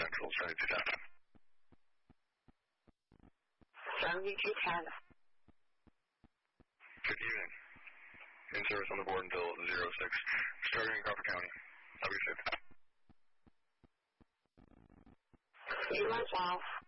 Central, 7210. 7210. Good evening. In service on the board until 06. Starting in Crawford County. Have a good shift. You as well.